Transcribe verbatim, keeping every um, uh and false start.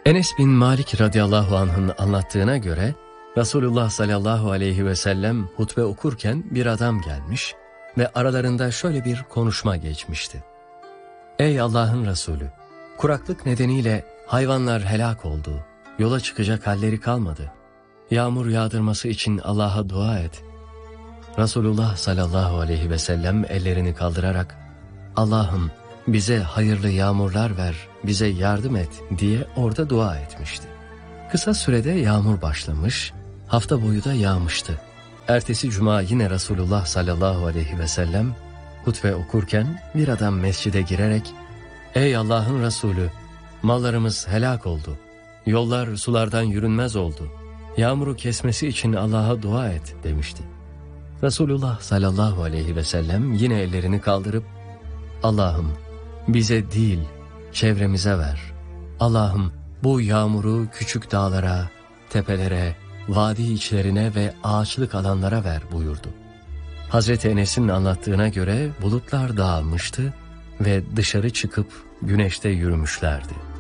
Enes bin Malik radıyallahu anh'ın anlattığına göre Resulullah sallallahu aleyhi ve sellem hutbe okurken bir adam gelmiş ve aralarında şöyle bir konuşma geçmişti. Ey Allah'ın Resulü! Kuraklık nedeniyle hayvanlar helak oldu, yola çıkacak halleri kalmadı. Yağmur yağdırması için Allah'a dua et. Resulullah sallallahu aleyhi ve sellem ellerini kaldırarak Allah'ım bize hayırlı yağmurlar ver, bize yardım et diye orada dua etmişti. Kısa sürede yağmur başlamış, hafta boyu da yağmıştı. Ertesi cuma yine Resulullah sallallahu aleyhi ve sellem hutbe okurken bir adam mescide girerek Ey Allah'ın Resulü! Mallarımız helak oldu. Yollar sulardan yürünmez oldu. Yağmuru kesmesi için Allah'a dua et demişti. Resulullah sallallahu aleyhi ve sellem yine ellerini kaldırıp Allah'ım bize değil çevremize ver. Allah'ım bu yağmuru küçük dağlara, tepelere, vadi içlerine ve ağaçlık alanlara ver buyurdu. Hazreti Enes'in anlattığına göre bulutlar dağılmıştı ve dışarı çıkıp güneşte yürümüşlerdi.